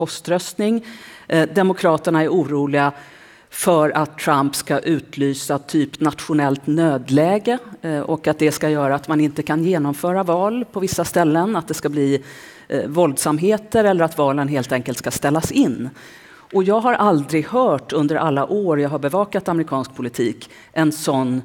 poströstning. Demokraterna är oroliga för att Trump ska utlysa typ nationellt nödläge och att det ska göra att man inte kan genomföra val på vissa ställen, att det ska bli våldsamheter eller att valen helt enkelt ska ställas in. Och jag har aldrig hört under alla år jag har bevakat amerikansk politik en sån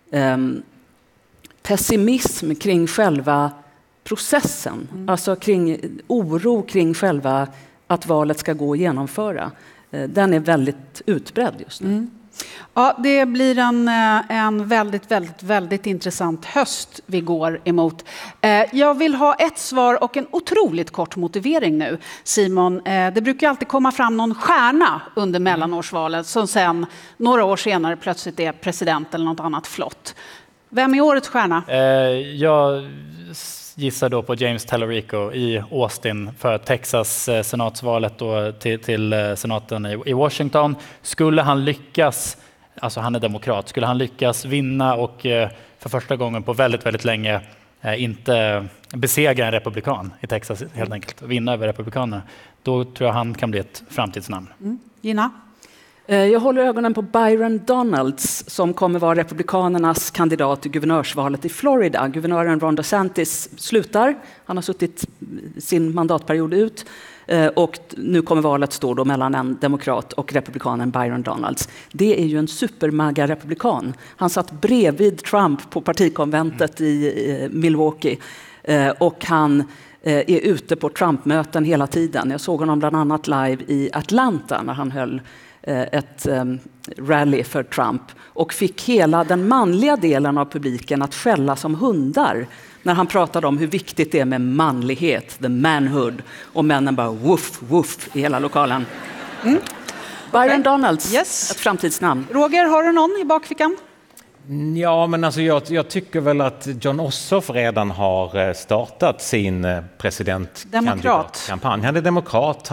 pessimism kring själva processen, alltså kring oro kring själva att valet ska gå att genomföra. Den är väldigt utbredd just nu. Ja, det blir en väldigt intressant höst vi går emot. Jag vill ha ett svar och en otroligt kort motivering nu, Simon. Det brukar alltid komma fram någon stjärna under mellanårsvalet som sen några år senare plötsligt är president eller något annat flott. Vem är årets stjärna? Jag gissar då på James Tallarico i Austin för Texas senatsvalet då till senaten i Washington. Skulle han lyckas, alltså han är demokrat, skulle han lyckas vinna och för första gången på väldigt länge inte besegra en republikan i Texas helt enkelt och vinna över republikanerna, då tror jag han kan bli ett framtidsnamn. Gina? Jag håller ögonen på Byron Donalds som kommer vara republikanernas kandidat i guvernörsvalet i Florida. Guvernören Ron DeSantis slutar. Han har suttit sin mandatperiod ut och nu kommer valet stå då mellan en demokrat och republikanen Byron Donalds. Det är ju en supermaga-republikan. Han satt bredvid Trump på partikonventet i Milwaukee och han är ute på Trump-möten hela tiden. Jag såg honom bland annat live i Atlanta när han höll ett rally för Trump och fick hela den manliga delen av publiken att skälla som hundar när han pratade om hur viktigt det är med manlighet, the manhood, och männen bara woof, woof i hela lokalen. Byron Donalds, ett framtidsnamn. Roger, har du någon i bakfickan? Ja, men alltså jag tycker väl att Jon Ossoff redan har startat sin presidentkandidatkampanj. Han är demokrat,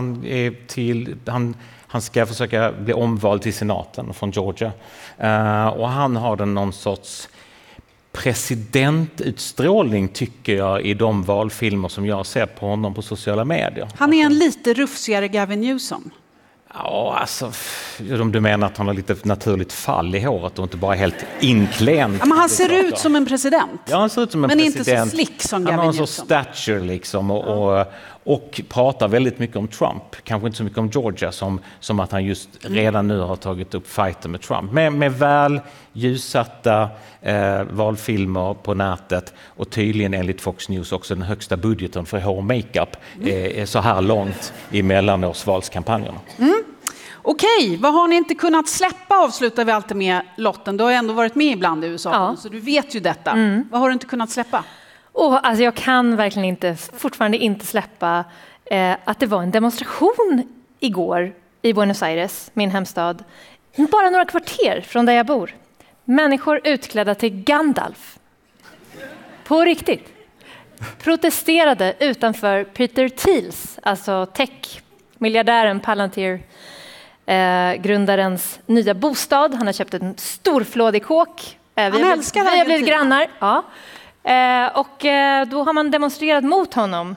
han ska försöka bli omvald till senaten från Georgia. Och han har någon sorts presidentutstrålning tycker jag i de valfilmer som jag ser på honom på sociala medier. Han är en lite rufsigare Gavin Newsom. Ja, alltså om du menar att han har lite naturligt fall i håret och inte bara helt inkländ. Ja, men han ser ut som en president. Ja, han ser ut som en men president. Inte så slick som Gavin Newsom. Han har en sorts stature liksom och pratar väldigt mycket om Trump. Kanske inte så mycket om Georgia som att han just redan nu har tagit upp fighten med Trump. Med väl ljussatta valfilmer på nätet och tydligen enligt Fox News också den högsta budgeten för hår och makeup är så här långt i mellanårsvalskampanjerna. Okej, vad har ni inte kunnat släppa, avslutar vi alltid med Lotten. Du har ändå varit med ibland i USA, så du vet ju detta. Vad har du inte kunnat släppa? Alltså jag kan verkligen fortfarande inte släppa att det var en demonstration igår i Buenos Aires, min hemstad. Bara några kvarter från där jag bor. Människor utklädda till Gandalf. På riktigt. Protesterade utanför Peter Thiels, alltså tech-miljardären Palantir, grundarens nya bostad. Han har köpt en storflådig kåk. Vi har blivit grannar. Ja. Och då har man demonstrerat mot honom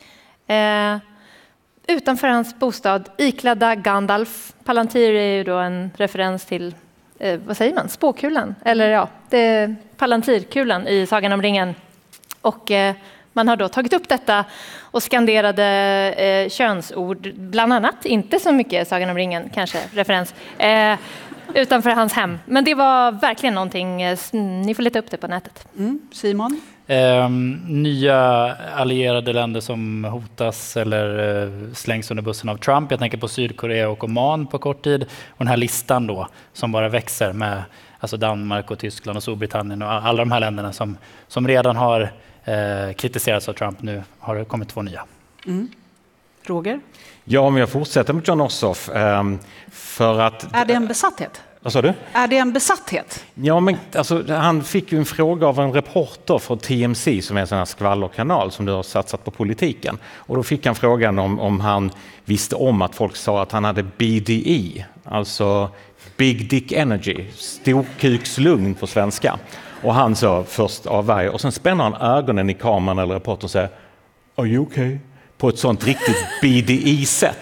utanför hans bostad, iklädda Gandalf. Palantir är ju då en referens till, vad säger man, spåkulan? Eller ja, det är Palantirkulan i Sagan om ringen. Och man har då tagit upp detta och skanderade könsord, bland annat, inte så mycket Sagan om ringen, kanske referens, utanför hans hem. Men det var verkligen någonting, ni får leta upp det på nätet. Simon? Nya allierade länder som hotas eller slängs under bussen av Trump. Jag tänker på Sydkorea och Oman på kort tid. Och den här listan då som bara växer med alltså Danmark och Tyskland och Storbritannien och alla de här länderna som redan har kritiserats av Trump. Nu har det kommit 2 nya. Roger? Ja, om jag fortsätter med Jon Ossoff för att... Är det en besatthet? Vad sa du? Är det en besatthet? Ja, men alltså, han fick ju en fråga av en reporter från TMC som är en sån här skvallerkanal som du har satsat på politiken. Och då fick han frågan om han visste om att folk sa att han hade BDE, alltså Big Dick Energy, storkukslugn på svenska. Och han sa först av varje och sen spänner han ögonen i kameran eller reportern och säger "Are you okay?" på ett sånt riktigt BDI-sätt.